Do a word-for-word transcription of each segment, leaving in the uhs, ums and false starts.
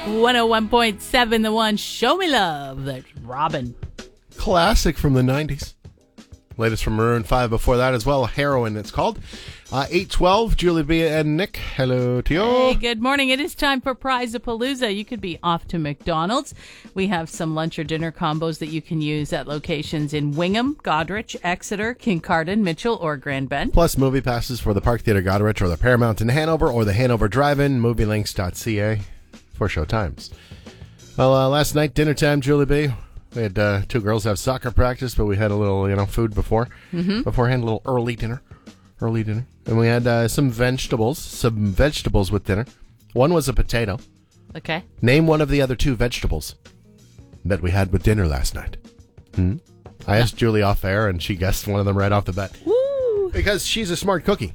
one oh one point seven, the one, Show Me Love. That's Robin. Classic from the nineties. Latest from Maroon five before that as well. Heroin, it's called. Uh, eight twelve, Julie B. and Nick. Hello to you. Hey, good morning. It is time for Prize-a-Palooza. You could be off to McDonald's. We have some lunch or dinner combos that you can use at locations in Wingham, Goderich, Exeter, Kincardine, Mitchell, or Grand Bend. Plus movie passes for the Park Theatre Goderich or the Paramount in Hanover or the Hanover Drive-In, movie links dot c a for show times. Well, uh, last night, dinner time, Julie B. We had uh, two girls have soccer practice, but we had a little, you know, food before. Mm-hmm. Beforehand, a little early dinner. Early dinner. And we had uh, some vegetables, some vegetables with dinner. One was a potato. Okay. Name one of the other two vegetables that we had with dinner last night. Hmm? I asked Julie off air, and she guessed one of them right off the bat. Woo! Because she's a smart cookie.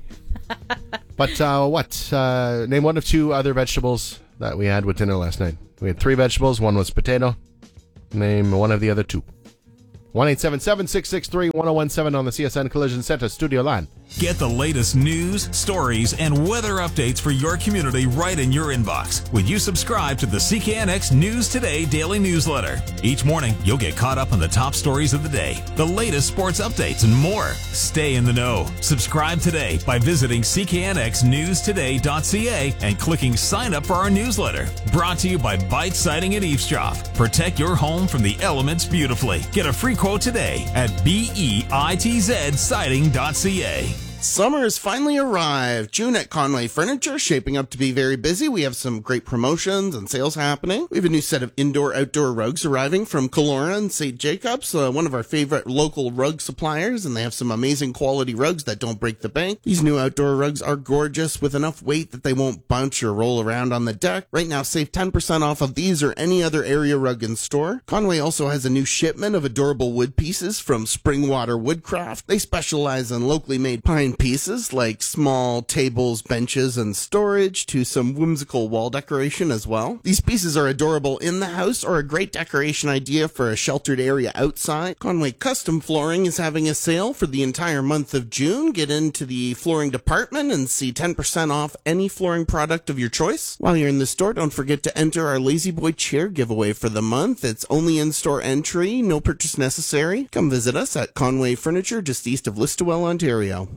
But uh, what? Uh, name one of two other vegetables that we had with dinner last night. We had three vegetables. One was potato. Name one of the other two. one eight seven seven, six six three, one oh one seven on the C S N Collision Center studio line. Get the latest news, stories, and weather updates for your community right in your inbox when you subscribe to the C K N X News Today daily newsletter. Each morning, you'll get caught up on the top stories of the day, the latest sports updates, and more. Stay in the know. Subscribe today by visiting c k n x news today dot c a and clicking sign up for our newsletter. Brought to you by Bite Siding and Eavesdrop. Protect your home from the elements beautifully. Get a free quote today at bitz siding dot c a. Summer has finally arrived. June at Conway Furniture, shaping up to be very busy. We have some great promotions and sales happening. We have a new set of indoor-outdoor rugs arriving from Kelowna and Saint Jacobs, uh, one of our favorite local rug suppliers, and they have some amazing quality rugs that don't break the bank. These new outdoor rugs are gorgeous with enough weight that they won't bounce or roll around on the deck. Right now, save ten percent off of these or any other area rug in store. Conway also has a new shipment of adorable wood pieces from Springwater Woodcraft. They specialize in locally made pine pieces like small tables, benches, and storage to some whimsical wall decoration as well. These pieces are adorable in the house or a great decoration idea for a sheltered area outside. Conway Custom Flooring is having a sale for the entire month of June. Get into the flooring department and see ten percent off any flooring product of your choice. While you're in the store, don't forget to enter our Lazy Boy chair giveaway for the month. It's only in-store entry, no purchase necessary. Come visit us at Conway Furniture just east of Listowel, Ontario.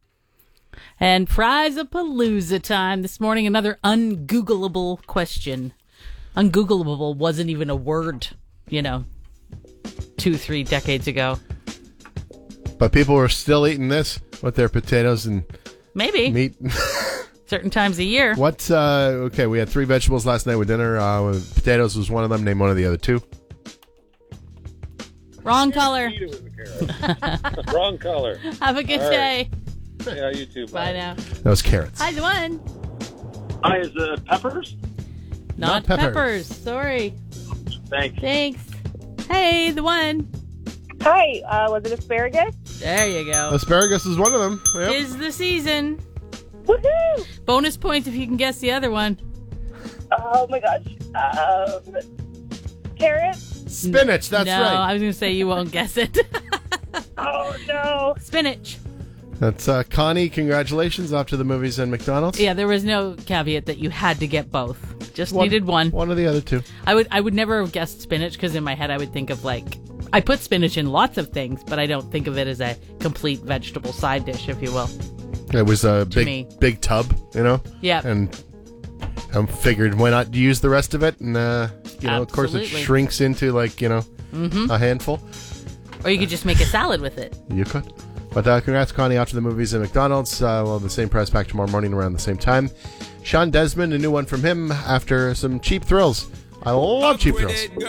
And Prize-a-Palooza time. This morning, another ungoogleable question. Ungoogleable wasn't even a word, you know, two, three decades ago. But people were still eating this with their potatoes and Maybe. meat. Certain times a year. What? Uh, okay, we had three vegetables last night with dinner. Uh, potatoes was one of them. Name one of the other two. Wrong color. Wrong color. Have a good All day. right. Yeah, you too. Bye now. That was carrots. Hi, the one. Hi, is it peppers? Not, Not peppers. peppers. Sorry. Thanks. Thanks. Hey, the one. Hi, uh, was it asparagus? There you go. Asparagus is one of them. Yep. Is the season. Woohoo! Bonus points if you can guess the other one. Oh my gosh. Um, carrots? Spinach, that's no, right. I was going to say you won't guess it. Oh no. Spinach. That's uh, Connie. Congratulations. Off to the movies and McDonald's. Yeah, there was no caveat that you had to get both. Just One- needed one. One of the other two. I would I would never have guessed spinach because in my head I would think of like, I put spinach in lots of things, but I don't think of it as a complete vegetable side dish, if you will. It was a me. big, big tub, you know? Yeah. And I figured why not use the rest of it? And, uh, you know, of course it Absolutely. shrinks into like, you know, Mm-hmm. a handful. Or you could just make a salad with it. You could. But uh, congrats, Connie, out to the movies and McDonald's. Uh, we'll have the same prize back tomorrow morning around the same time. Sean Desmond, a new one from him after some Cheap Thrills. I love Cheap Thrills.